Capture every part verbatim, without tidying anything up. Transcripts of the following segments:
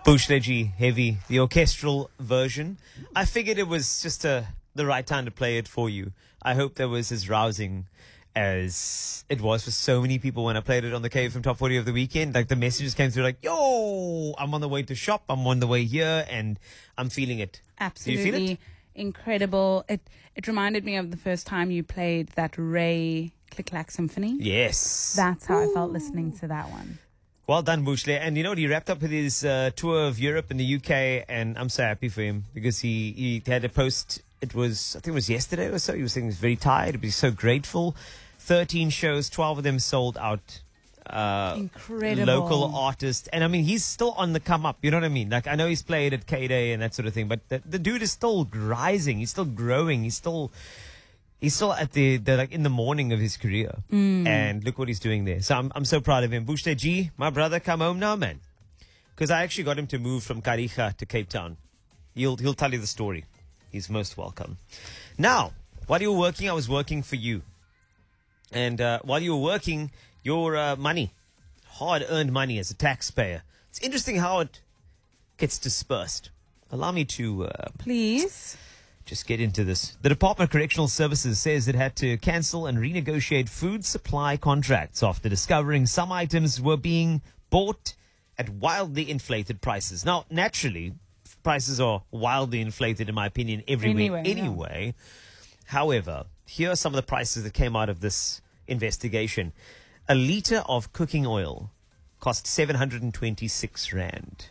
Bootleggy Heavy, the orchestral version. I figured it was just a, the right time to play it for you. I hope that was as rousing as it was for so many people when I played it on the K F M Top forty of the weekend. Like the messages came through like, yo, I'm on the way to shop, I'm on the way here, and I'm feeling it. Absolutely. Do you feel it? Incredible. It it reminded me of the first time you played that Ray Click Clack Symphony. Yes. That's how Ooh. I felt listening to that one. Well done, Bushle. And you know what? He wrapped up with his uh, tour of Europe and the U K, and I'm so happy for him because he, he had a post. It was, I think it was yesterday or so. He was saying he was very tired, but he's so grateful. thirteen shows, twelve of them sold out. Uh, Incredible. Local artist. And I mean, he's still on the come up. You know what I mean? Like, I know he's played at K-Day and that sort of thing, but the, the dude is still rising. He's still growing. He's still... He's still at the, the like in the morning of his career, mm. and look what he's doing there. So I'm I'm so proud of him. Bushle G, my brother, come home now, man, because I actually got him to move from Kariga to Cape Town. He'll he'll tell you the story. He's most welcome. Now, while you were working, I was working for you, and uh, while you were working, your uh, money, hard-earned money as a taxpayer. It's interesting how it gets dispersed. Allow me to uh, please. Just get into this. The Department of Correctional Services says it had to cancel and renegotiate food supply contracts after discovering some items were being bought at wildly inflated prices. Now, naturally, prices are wildly inflated, in my opinion, everywhere anyway. anyway. Yeah. However, here are some of the prices that came out of this investigation. A litre of cooking oil cost seven hundred twenty-six rand.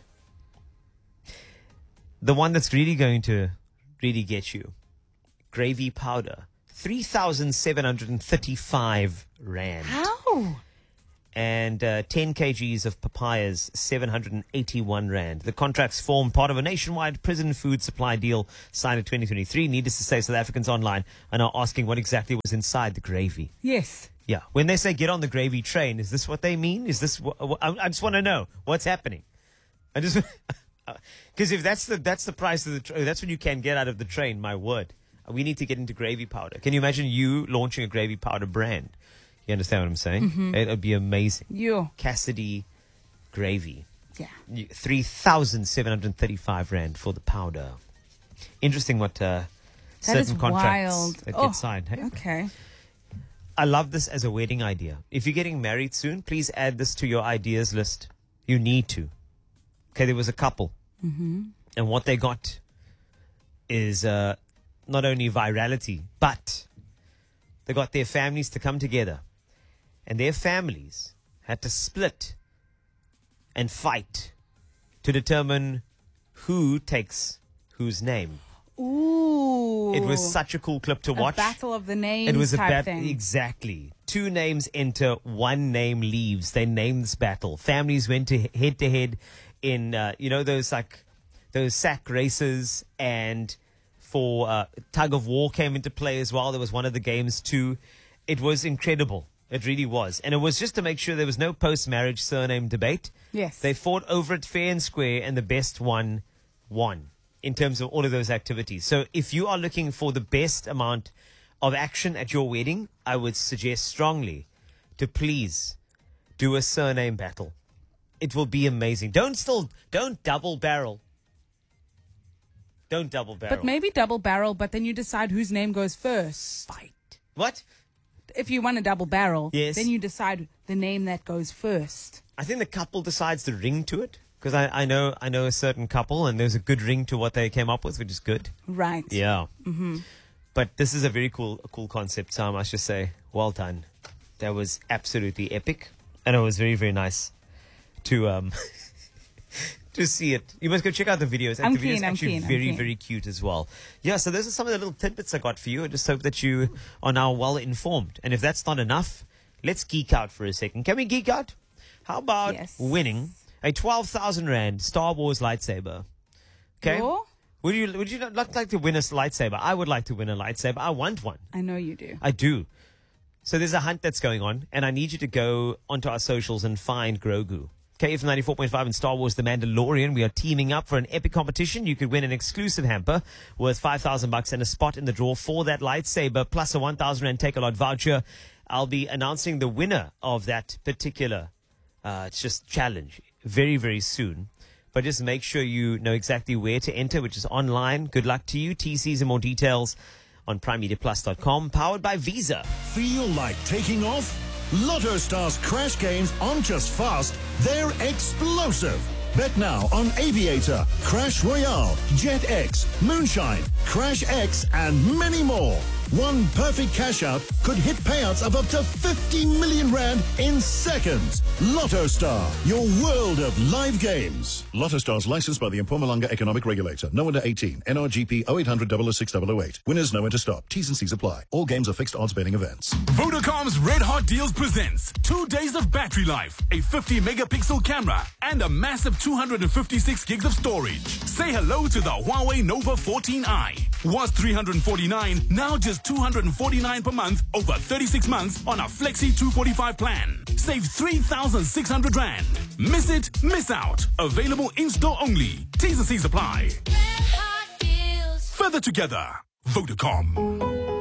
The one that's really going to really get you, gravy powder, three thousand seven hundred thirty-five rand. How? And uh, ten kilograms of papayas, seven hundred eighty-one rand. The contracts form part of a nationwide prison food supply deal signed in twenty twenty-three. Needless to say, South Africans online are now asking what exactly was inside the gravy. Yes. Yeah. When they say get on the gravy train, is this what they mean? Is this what, I just want to know what's happening. I just... Because if that's the that's the price of the tra- that's what you can get out of the train. My word, we need to get into gravy powder. Can you imagine you launching a gravy powder brand? You understand what I'm saying? Mm-hmm. It would be amazing. Yeah. Cassidy gravy. Yeah. Three thousand seven hundred thirty-five rand for the powder. Interesting what uh, certain is contracts wild. that Oh, get signed. Hey? Okay. I love this as a wedding idea. If you're getting married soon, please add this to your ideas list. You need to. Okay, there was a couple. Mm-hmm. And what they got is uh, not only virality, but they got their families to come together. And their families had to split and fight to determine who takes whose name. Ooh. It was such a cool clip to watch. A battle of the names It was a type battle. thing. Exactly. Two names enter, one name leaves. They named this battle. Families went to head to head in, uh, you know, those like those sack races, and for uh, tug of war came into play as well. There was one of the games too. It was incredible. It really was. And it was just to make sure there was no post-marriage surname debate. Yes. They fought over it fair and square, and the best one won in terms of all of those activities. So if you are looking for the best amount of action at your wedding, I would suggest strongly to please do a surname battle. It will be amazing. Don't still, don't double barrel. Don't double barrel. But maybe double barrel, but then you decide whose name goes first. Fight. What? If you want a double barrel, yes. then you decide the name that goes first. I think the couple decides the ring to it. Because I, I know I know a certain couple, and there's a good ring to what they came up with, which is good. Right. Yeah. Mm-hmm. But this is a very cool a cool concept, so I must just say, well done. That was absolutely epic. And it was very, very nice to um to see it. You must go check out the videos. I'm the keen, videos I'm actually keen, I'm very, keen. very cute as well. Yeah, so those are some of the little tidbits I got for you. I just hope that you are now well informed. And if that's not enough, let's geek out for a second. Can we geek out? How about Yes. winning a twelve thousand rand Star Wars lightsaber? Okay. Or? Would you would you not like to win a lightsaber? I would like to win a lightsaber. I want one. I know you do. I do. So there's a hunt that's going on, and I need you to go onto our socials and find Grogu. K F ninety-four point five and Star Wars The Mandalorian. We are teaming up for an epic competition. You could win an exclusive hamper worth five thousand bucks and a spot in the draw for that lightsaber, plus a one thousand rand Take-A-Lot voucher. I'll be announcing the winner of that particular uh, it's just challenge very, very soon. but just make sure you know exactly where to enter, which is online. Good luck to you. T Cs and more details on prime media plus dot com, powered by Visa. Feel like taking off? Lotto Stars Crash games aren't just fast, they're explosive. Bet now on Aviator, Crash Royale, Jet X, Moonshine, Crash X, and many more. One perfect cash out could hit payouts of up to fifty million rand in seconds. Lotto Star, your world of live games. Lotto Stars licensed by the Mpumalanga Economic Regulator. No under eighteen. N R G P oh eight hundred, oh oh six, oh oh eight. Winners know when to stop. T's and C's apply. All games are fixed odds betting events. Vodacom's Red Hot Deals presents two days of battery life, a fifty megapixel camera, and a massive two hundred fifty-six gigs of storage. Say hello to the Huawei Nova fourteen i. Was three hundred forty-nine, now just two hundred forty-nine per month over thirty-six months on a Flexi two forty-five plan. Save three thousand six hundred rand. Miss it, miss out. Available in-store only. T's and C's apply. Further together. Vodacom.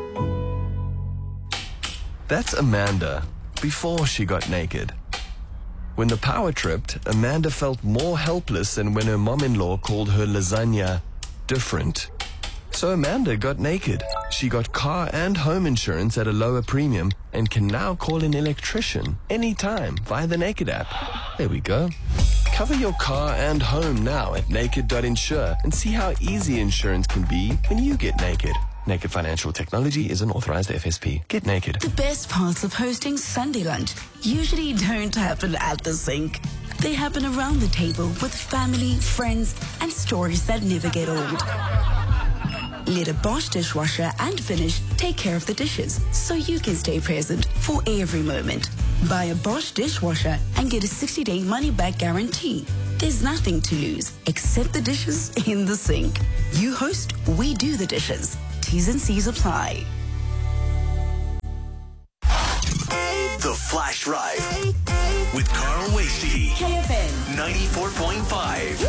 That's Amanda before she got naked. When the power tripped, Amanda felt more helpless than when her mom-in-law called her lasagna different. So Amanda got naked. She got car and home insurance at a lower premium and can now call an electrician anytime via the Naked app. There we go. Cover your car and home now at naked dot insure and see how easy insurance can be when you get naked. Naked Financial Technology is an authorized F S P. Get naked. The best parts of hosting Sunday lunch usually don't happen at the sink. They happen around the table with family, friends, and stories that never get old. Let a Bosch dishwasher and Finish take care of the dishes so you can stay present for every moment. Buy a Bosch dishwasher and get a sixty-day money-back guarantee. There's nothing to lose except the dishes in the sink. You host, we do the dishes. T's and C's apply. The Flash Drive with Carl Wasey. K F M ninety-four point five.